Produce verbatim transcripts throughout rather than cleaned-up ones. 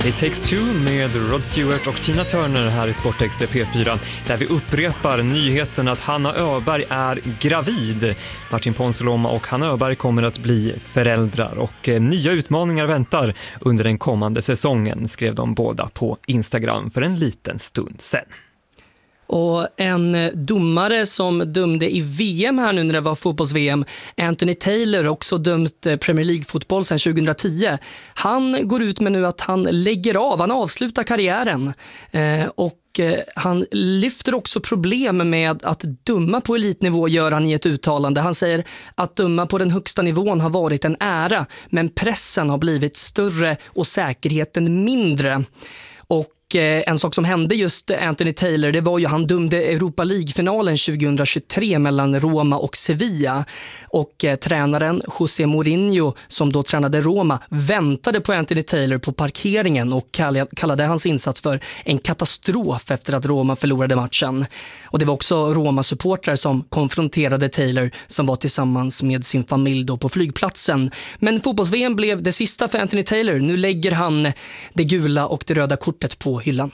It Takes Two med Rod Stewart och Tina Turner här i Sportextra P fyra, där vi upprepar nyheten att Hanna Öberg är gravid. Martin Ponsiluoma och Hanna Öberg kommer att bli föräldrar och nya utmaningar väntar under den kommande säsongen, skrev de båda på Instagram för en liten stund sedan. Och en domare som dömde i V M här nu när det var fotbolls-V M, Anthony Taylor, också dömt Premier League-fotboll sedan tjugohundratio. Han går ut med nu att han lägger av, han avslutar karriären. Eh, och eh, han lyfter också problem med att döma på elitnivå, gör han i ett uttalande. Han säger att döma på den högsta nivån har varit en ära, men pressen har blivit större och säkerheten mindre. Och en sak som hände just Anthony Taylor, det var ju han dömde Europa League-finalen tjugohundratjugotre mellan Roma och Sevilla, och eh, tränaren José Mourinho, som då tränade Roma, väntade på Anthony Taylor på parkeringen och kallade hans insats för en katastrof efter att Roma förlorade matchen. Och det var också Roma-supportrar som konfronterade Taylor, som var tillsammans med sin familj då på flygplatsen. Men fotbolls-V M blev det sista för Anthony Taylor. Nu lägger han det gula och det röda kortet på hyllan.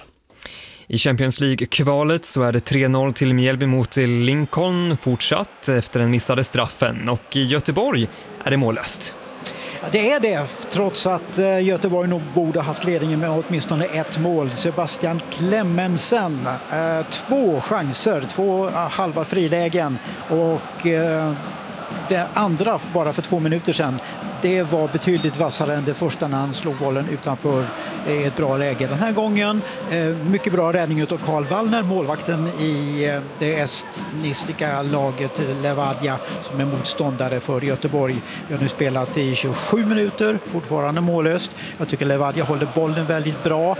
I Champions League-kvalet så är det tre noll till Mjällby mot Lincoln fortsatt efter den missade straffen, och i Göteborg är det mållöst. Ja, det är det, trots att Göteborg nog borde haft ledningen med åtminstone ett mål. Sebastian Clemensen, eh, två chanser, två halva frilägen, och eh, det andra bara för två minuter sedan, det var betydligt vassare än det första när han slog bollen utanför ett bra läge. Den här gången mycket bra räddning av Karl Wallner, målvakten i det estniska laget Levadia, som är motståndare för Göteborg. Vi har nu spelat i tjugosju minuter, fortfarande mållöst. Jag tycker Levadia håller bollen väldigt bra,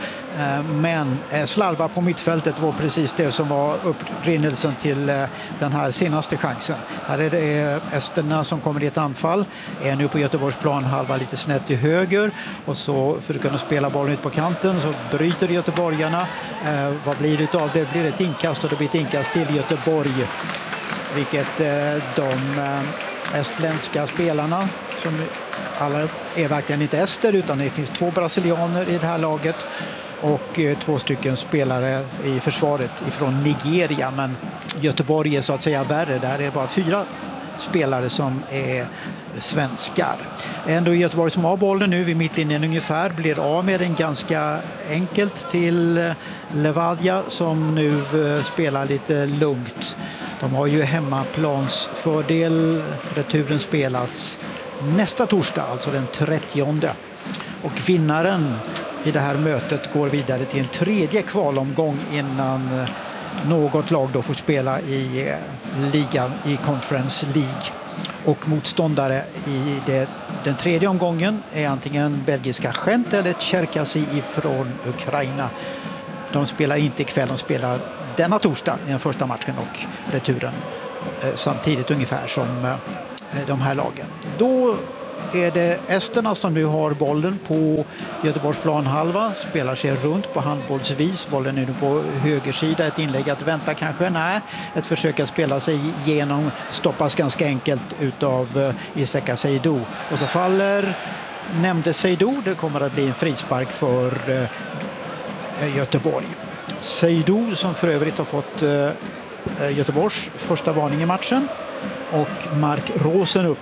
men slarva på mittfältet var precis det som var upprinnelsen till den här senaste chansen. Här är det esterna som kommer i ett anfall, är nu på Göteborgs plan halva lite snett till höger, och så för att kunna spela bollen ut på kanten så bryter göteborgarna. Eh, vad blir det av det? Blir det ett inkast, och det blir ett inkast till Göteborg, vilket eh, de eh, estländska spelarna, som alla är verkligen inte ester, utan det finns två brasilianer i det här laget och eh, två stycken spelare i försvaret ifrån Nigeria, men Göteborg är så att säga värre. Där är det bara fyra spelare som är svenskar. Ändå Göteborg som har bollen nu vid mittlinjen ungefär, blir av med den ganska enkelt till Levadia, som nu spelar lite lugnt. De har ju hemmaplansfördel. Returen spelas nästa torsdag, alltså den trettionde. Och vinnaren i det här mötet går vidare till en tredje kvalomgång innan något lag då får spela i ligan, i Conference League. Och motståndare i det, den tredje omgången är antingen belgiska Gent eller Cherkasy ifrån Ukraina. De spelar inte ikväll, de spelar denna torsdag i den första matchen och returen eh, samtidigt ungefär som eh, de här lagen. Då är det esterna som nu har bollen på Göteborgs planhalva, spelar sig runt på handbollsvis. Bollen är nu på höger sida, ett inlägg att vänta kanske, nej. Ett försök att spela sig igenom stoppas ganska enkelt utav Iseka Seydou. Och så faller nämnde Seydou, det kommer att bli en frispark för Göteborg. Seydou som för övrigt har fått Göteborgs första varning i matchen, och Mark Rosenup,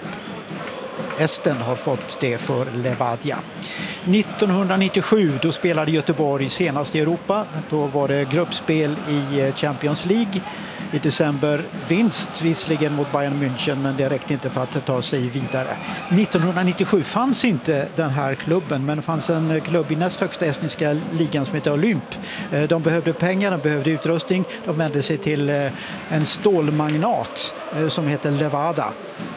Esten, har fått det för Levadia. nittonhundranittiosju då spelade Göteborg senast i Europa. Då var det gruppspel i Champions League. I december vinst visserligen mot Bayern München, men det räckte inte för att ta sig vidare. nittonhundranittiosju fanns inte den här klubben, men det fanns en klubb i näst högsta estniska ligan som heter Olymp. De behövde pengar, de behövde utrustning. De vände sig till en stålmagnat som heter Levada.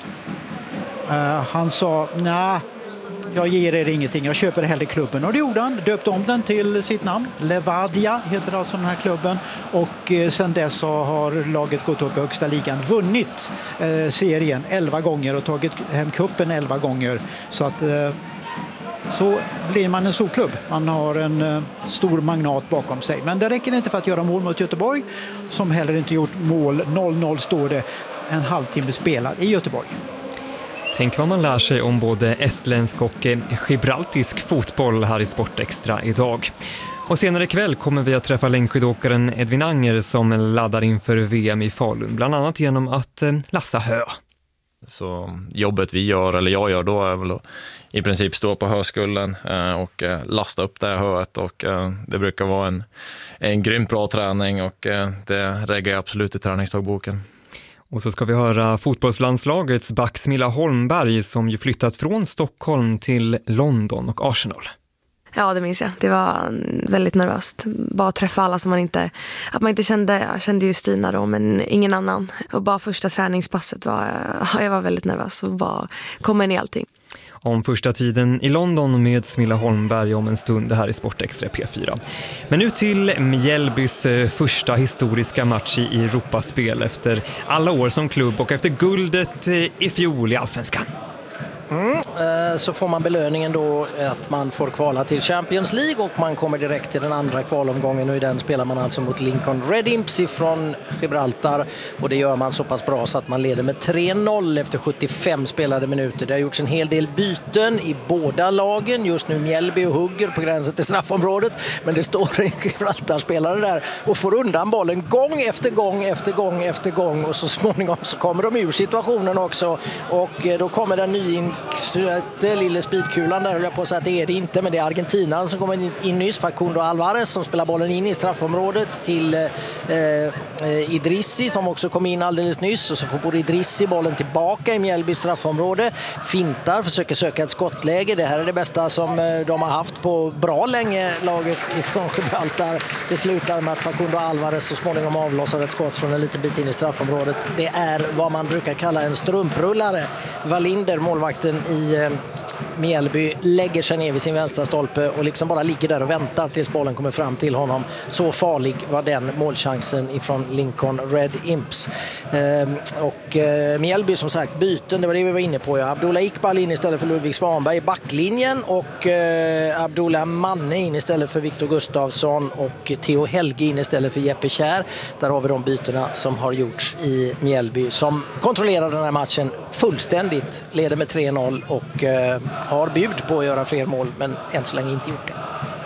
Uh, han sa, nej, jag ger er ingenting, jag köper hellre klubben. Och det gjorde han, döpte om den till sitt namn. Levadia heter alltså den här klubben. Och eh, sedan dess har laget gått upp i högsta ligan, vunnit eh, serien elva gånger och tagit hem kuppen elva gånger. Så att eh, så blir man en storklubb. Man har en eh, stor magnat bakom sig. Men det räcker inte för att göra mål mot Göteborg, som heller inte gjort mål. noll noll står det, en halvtimme spelad i Göteborg. Tänk vad man lär sig om både estländsk och gibraltisk fotboll här i Sportextra idag. Och senare ikväll kommer vi att träffa längdskidåkaren Edvin Anger som laddar inför V M i Falun, bland annat genom att lassa hö. Så jobbet vi gör, eller jag gör då, är väl att i princip stå på höskullen och lasta upp det här höet, och det brukar vara en, en grymt bra träning, och det reggar jag absolut i träningsdagboken. Och så ska vi höra fotbollslandslagets back Smilla Holmberg som ju flyttat från Stockholm till London och Arsenal. Ja, det minns jag. Det var väldigt nervöst. Bara träffa alla som man inte... Att man inte kände... Jag kände ju Stina då, men ingen annan. Och bara första träningspasset var... Jag var väldigt nervös och bara komma in i allting. Om första tiden i London med Smilla Holmberg om en stund här i Sportextra P fyra. Men nu till Mjällbys första historiska match i Europaspel efter alla år som klubb och efter guldet i fjol i Allsvenskan. Mm, så får man belöningen då att man får kvala till Champions League och man kommer direkt till den andra kvalomgången, och i den spelar man alltså mot Lincoln Red Imps från Gibraltar, och det gör man så pass bra så att man leder med tre noll efter sjuttiofem spelade minuter. Det har gjorts en hel del byten i båda lagen. Just nu Mjällby och hugger på gränsen till straffområdet, men det står en Gibraltar-spelare där och får undan bollen gång efter gång efter gång efter gång, och så småningom så kommer de ur situationen också, och då kommer den ny in lille speedkulan där, höll jag på att säga att det är det inte, men det är Argentina som kommer in nyss, Facundo Alvarez som spelar bollen in i straffområdet till eh, Idrissi som också kom in alldeles nyss, och så får både Idrissi bollen tillbaka i Mjällby straffområde, fintar, försöker söka ett skottläge. Det här är det bästa som de har haft på bra länge, laget ifrån Gibraltar. Det slutar med att Facundo Alvarez så småningom avlossar ett skott från en liten bit in i straffområdet. Det är vad man brukar kalla en strumprullare. Wallinder, målvakten i Mjällby, lägger sig ner vid sin vänstra stolpe och liksom bara ligger där och väntar tills bollen kommer fram till honom. Så farlig var den målchansen ifrån Lincoln Red Imps. Ehm, och eh, Mjällby som sagt byten, det var det vi var inne på. Ja. Abdullah Iqbal in istället för Ludvig Svanberg i backlinjen, och eh, Abdullah Manne in istället för Viktor Gustafsson, och Theo Helge in istället för Jeppe Kjær. Där har vi de bytena som har gjorts i Mjällby, som kontrollerar den här matchen fullständigt, leder med tre noll och eh, har bud på att göra fler mål, men än så länge inte gjort det.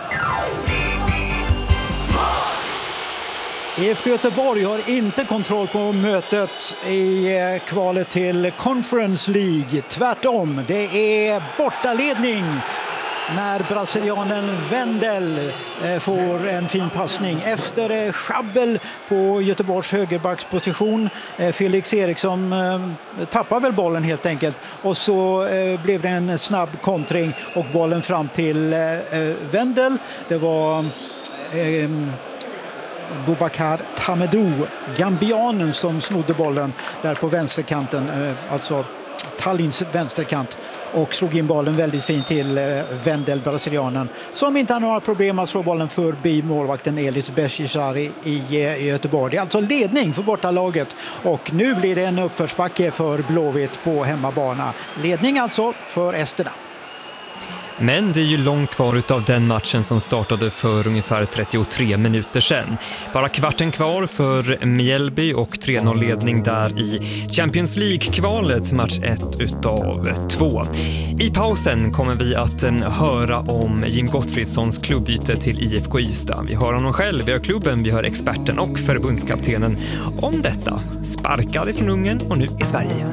I F K Göteborg har inte kontroll på mötet i kvalet till Conference League. Tvärtom, det är bortaledning när brasilianen Wendel får en fin passning. Efter schabbel på Göteborgs högerbacksposition, Felix Eriksson tappar väl bollen helt enkelt. Och så blev det en snabb kontring och bollen fram till Wendel. Det var Boubacar Tamedou, gambianen, som snodde bollen där på vänsterkanten, alltså Tallinns vänsterkant, och slog in bollen väldigt fint till Wendel, brasilianen, som inte har några problem att slå bollen förbi målvakten Elis Beshishari i Göteborg. Det är alltså ledning för bortalaget, och nu blir det en uppförsbacke för Blåvitt på hemmabana. Ledning alltså för esterna. Men det är ju långt kvar utav den matchen som startade för ungefär trettiotre minuter sedan. Bara kvarten kvar för Mjällby och tre noll-ledning där i Champions League-kvalet, match ett utav två. I pausen kommer vi att höra om Jim Gottfridssons klubbyte till I F K Ystad. Vi hör honom själv, vi hör klubben, vi hör experten och förbundskaptenen om detta. Sparkad från Ungern och nu i Sverige.